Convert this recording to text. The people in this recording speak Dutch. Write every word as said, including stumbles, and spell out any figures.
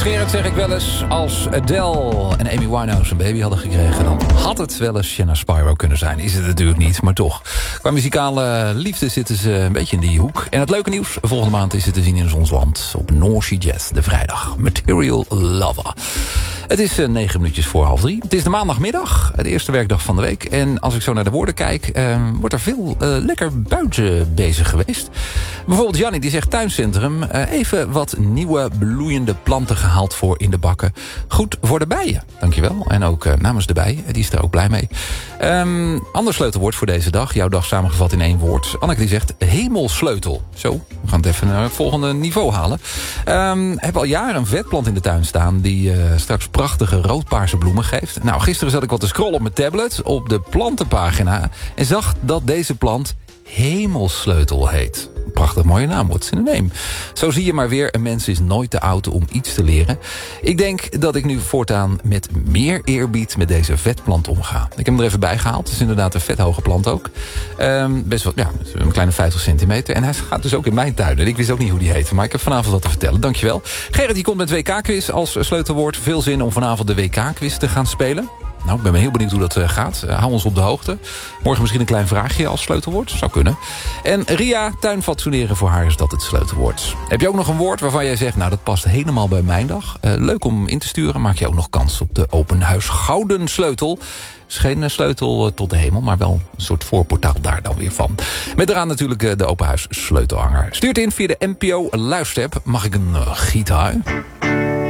Hartverscheurend zeg ik wel eens. Als Adele en Amy Winehouse een baby hadden gekregen, dan had het wel eens Shanna Spyro kunnen zijn. Is het natuurlijk niet, maar toch. Qua muzikale liefde zitten ze een beetje in die hoek. En het leuke nieuws, volgende maand is het te zien in ons land op North Sea Jazz, de vrijdag. Material Lover. Het is uh, negen minuutjes voor half drie. Het is de maandagmiddag, de eerste werkdag van de week. En als ik zo naar de woorden kijk, uh, wordt er veel uh, lekker buiten bezig geweest. Bijvoorbeeld Jannie, die zegt tuincentrum. Uh, even wat nieuwe bloeiende planten gehaald voor in de bakken. Goed voor de bijen, dankjewel. En ook uh, namens de bijen, die is er ook blij mee. Um, ander sleutelwoord voor deze dag. Jouw dag samengevat in één woord. Anneke die zegt hemelsleutel. Zo, we gaan het even naar het volgende niveau halen. Um, heb al jaren een vetplant in de tuin staan die uh, straks prachtige roodpaarse bloemen geeft. Nou, gisteren zat ik wat te scrollen op mijn tablet op de plantenpagina en zag dat deze plant hemelsleutel heet. Een prachtig mooie naam, what's in the name. Zo zie je maar weer, een mens is nooit te oud om iets te leren. Ik denk dat ik nu voortaan met meer eerbied met deze vetplant omga. Ik heb hem er even bij gehaald. Het is inderdaad een vethoge plant ook. Um, best wel, ja, een kleine vijftig centimeter. En hij gaat dus ook in mijn tuin. En ik wist ook niet hoe die heette, maar ik heb vanavond wat te vertellen. Dankjewel. Gerrit, die komt met W K-quiz als sleutelwoord. Veel zin om vanavond de W K-quiz te gaan spelen. Nou, ik ben heel benieuwd hoe dat uh, gaat. Uh, hou ons op de hoogte. Morgen misschien een klein vraagje als sleutelwoord. Zou kunnen. En Ria, tuinfatsoeneren, voor haar is dat het sleutelwoord. Heb je ook nog een woord waarvan jij zegt, nou, dat past helemaal bij mijn dag? Uh, leuk om in te sturen. Maak je ook nog kans op de Open Huis Gouden Sleutel. Is geen sleutel uh, tot de hemel, maar wel een soort voorportaal daar dan weer van. Met eraan natuurlijk uh, de Open Huis sleutelhanger. Stuurt in via de N P O luisterapp. Mag ik een uh, gitaar?